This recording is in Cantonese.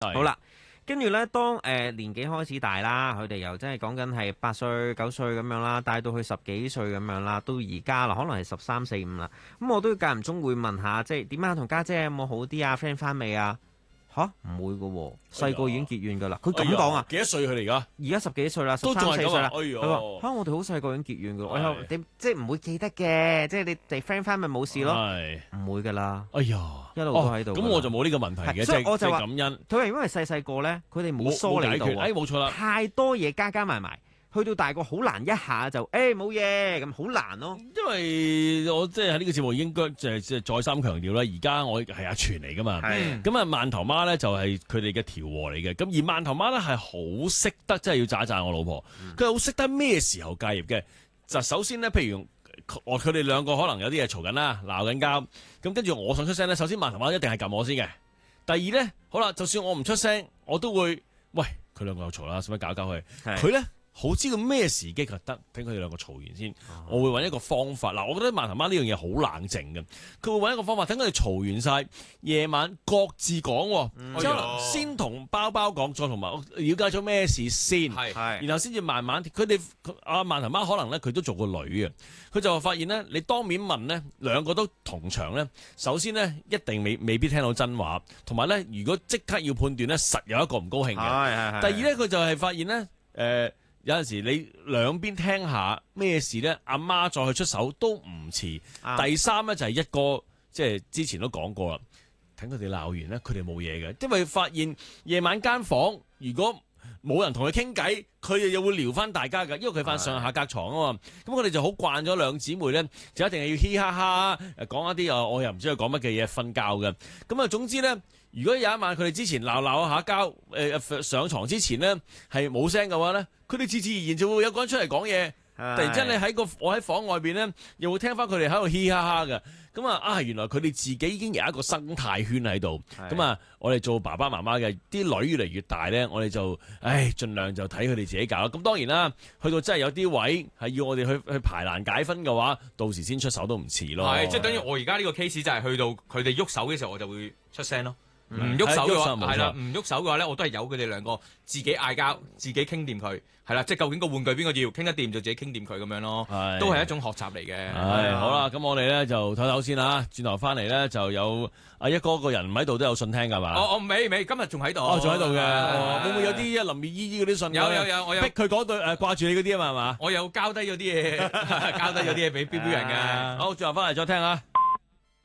好啦。跟住咧，當年紀開始大啦，佢哋又真係講緊係8歲、9歲咁樣啦，帶到去10幾歲咁樣啦，到而家啦，可能係13、14、15啦。咁我都間唔中會問下，即係點啊？同家姐有冇好啲啊？friend 翻未啊？吓，唔會噶喎，細個已經結怨噶啦。佢咁講啊？ 幾多歲佢哋而家？ 而家10幾歲啦，13、14歲啦。佢話嚇，我哋好細個已經結怨噶。我又點即係唔會記得嘅，即係你哋 friend 翻咪冇事咯。唔會噶啦。 哎呀， 一路都喺度。 咁我就冇呢個問題嘅， 所以我就話感恩。 佢係因為細個咧，佢哋冇梳理到。 冇錯啦。 太多嘢加埋。去到大個好難一下就冇嘢咁好難咯， 因為我即係喺呢個節目應該即係再三強調啦，而家我係阿全嚟噶嘛，咁啊饅頭媽咧就係佢哋嘅調和嚟嘅，咁而饅頭媽咧係好識得，真係要讚一讚我老婆，佢好識得咩時候介入嘅。就首先咧，譬如佢哋兩個可能有啲嘢嘈緊啦，鬧緊交，咁跟住我想出聲咧，首先饅頭媽一定係撳我先嘅。第二咧，好啦，就算我唔出聲，我都會喂佢兩個又嘈啦，使乜搞佢？佢咧。好知道咩時機就得，等佢哋兩個嘈完先，我會揾一個方法。嗱，我覺得饅頭媽呢樣嘢好冷靜嘅，佢會揾一個方法，等佢哋嘈完晒，夜晚各自講，即係先同包包講，再同埋了解咗咩事先，然後先至慢慢。佢哋阿饅頭媽可能咧，佢都做過女嘅，佢就發現咧，你當面問咧，兩個都同場咧，首先咧一定未必聽到真話，同埋咧，如果即刻要判斷咧，實有一個唔高興嘅。第二咧，佢就係發現咧，有陣時你兩邊聽下咩事咧，阿媽再去出手都唔遲。第三咧就係一個，即係之前都講過啦，等佢哋鬧完咧，佢哋冇嘢嘅，因為發現夜晚間房如果冇人同佢傾偈，佢哋又會撩翻大家㗎，因為佢瞓上下格床啊嘛。咁佢哋就好慣咗兩姊妹咧，就一定係要嘻哈哈講一啲我又唔知佢講乜嘅嘢瞓覺嘅。咁啊，總之咧。如果有一晚佢哋之前鬧下交，上床之前呢係冇聲嘅話咧，佢哋自然就會有個人出嚟講嘢。突然之間你我喺房外邊咧，又會聽翻佢哋喺度嘻哈哈嘅。咁原來佢哋自己已經有一個生態圈喺度。咁我哋做爸爸媽媽嘅，啲女越嚟越大咧，我哋就盡量就睇佢哋自己搞。咁當然啦，去到真係有啲位係要我哋去排難解紛嘅話，到時先出手都唔遲咯。 係，即係等於我而家呢個 case 就係去到佢哋喐手嘅時候，我就會出聲咯。唔喐手嘅話，係啦，唔喐手嘅話咧，我都係由佢哋兩個自己嗌交，自己傾掂佢，係啦，即係究竟個玩具邊個要傾得掂就自己傾掂佢咁樣咯，都係一種學習嚟嘅。 好啦，咁我哋咧就唞先啦，轉頭翻嚟咧就有阿一哥個人唔喺度都有信聽㗎嘛？ 我未，今日仲喺度。 仲喺度嘅，會唔會有啲林月姨姨嗰啲信？ 有，我有逼佢講對掛住你嗰啲啊嘛，係嘛？ 我有交低咗啲嘢，交低咗啲嘢俾標人嘅。 好，轉頭翻嚟再聽下。